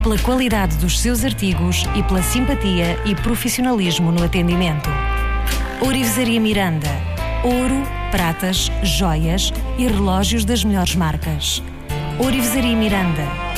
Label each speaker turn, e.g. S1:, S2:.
S1: pela qualidade dos seus artigos e pela simpatia e profissionalismo no atendimento. Ourivesaria Miranda. Ouro, pratas, joias e relógios das melhores marcas. Ourivesaria Miranda.